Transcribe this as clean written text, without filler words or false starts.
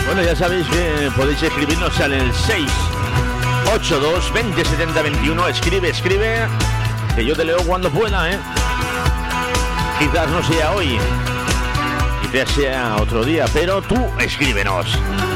Bueno, ya sabéis que podéis escribirnos en el 682 20 70 21. Escribe, que yo te leo cuando pueda, ¿eh? Quizás no sea hoy, quizás sea otro día, pero tú escríbenos.